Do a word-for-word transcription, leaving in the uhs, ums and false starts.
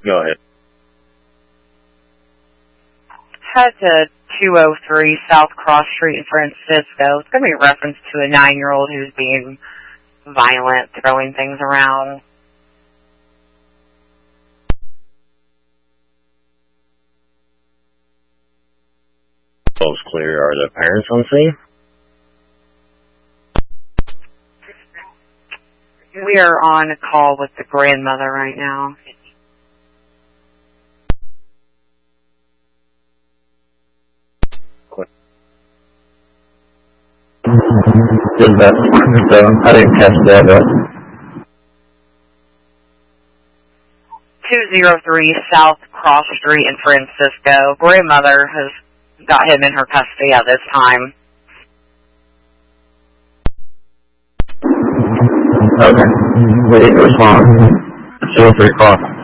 Go ahead. Head to two oh three South Cross Street in Francisco. It's going to be a reference to a nine-year-old who's being violent, throwing things around. All's clear. Are the parents on scene? We are on a call with the grandmother right now. Did that, so I didn't catch that. Uh, two oh three South Cross Street in Francisco. Grandmother has got him in her custody at this time. okay. Waiting to respond. two oh three call.